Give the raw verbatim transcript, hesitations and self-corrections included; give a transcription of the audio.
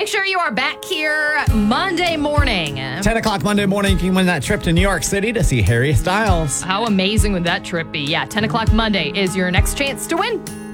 Make sure you are back here Monday morning. ten o'clock Monday morning, you can win that trip to New York City to see Harry Styles. How amazing would that trip be? Yeah, ten o'clock Monday is your next chance to win.